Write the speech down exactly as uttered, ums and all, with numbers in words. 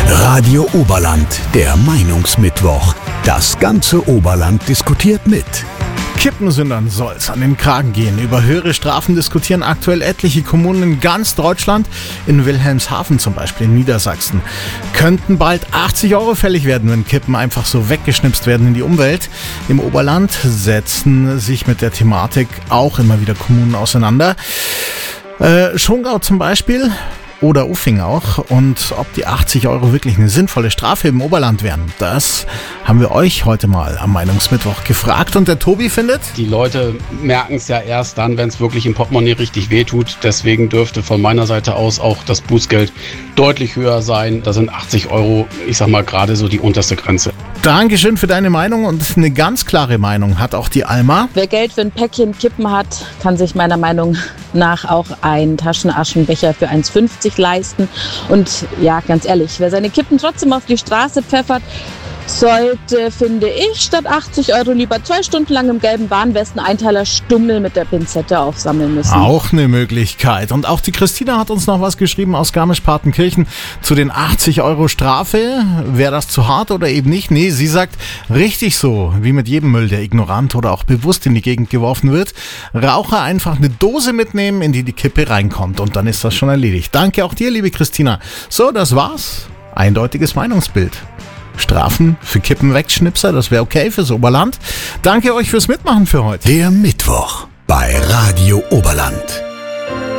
Radio Oberland, der Meinungsmittwoch. Das ganze Oberland diskutiert mit. Kippensündern soll's an den Kragen gehen. Über höhere Strafen diskutieren aktuell etliche Kommunen in ganz Deutschland. In Wilhelmshaven zum Beispiel in Niedersachsen könnten bald achtzig Euro fällig werden, wenn Kippen einfach so weggeschnipst werden in die Umwelt. Im Oberland setzen sich mit der Thematik auch immer wieder Kommunen auseinander. Äh, Schongau zum Beispiel oder Uffing auch. Und ob die achtzig Euro wirklich eine sinnvolle Strafe im Oberland wären, das haben wir euch heute mal am Meinungsmittwoch gefragt. Und der Tobi findet: Die Leute merken es ja erst dann, wenn es wirklich im Portemonnaie richtig wehtut. Deswegen dürfte von meiner Seite aus auch das Bußgeld deutlich höher sein. Da sind achtzig Euro, ich sag mal, gerade so die unterste Grenze. Dankeschön für deine Meinung, und eine ganz klare Meinung hat auch die Alma. Wer Geld für ein Päckchen Kippen hat, kann sich meiner Meinung nach auch einen Taschenaschenbecher für eins fünfzig leisten. Und ja, ganz ehrlich, wer seine Kippen trotzdem auf die Straße pfeffert, sollte, finde ich, statt achtzig Euro lieber zwei Stunden lang im gelben Warnwesten-Einteiler Stummel mit der Pinzette aufsammeln müssen. Auch eine Möglichkeit. Und auch die Christina hat uns noch was geschrieben aus Garmisch-Partenkirchen zu den achtzig Euro Strafe. Wäre das zu hart oder eben nicht? Nee, sie sagt, richtig so, wie mit jedem Müll, der ignorant oder auch bewusst in die Gegend geworfen wird. Raucher einfach eine Dose mitnehmen, in die die Kippe reinkommt, und dann ist das schon erledigt. Danke auch dir, liebe Christina. So, das war's. Eindeutiges Meinungsbild. Strafen für Kippenwegschnipser, das wäre okay fürs Oberland. Danke euch fürs Mitmachen für heute. Der Mittwoch bei Radio Oberland.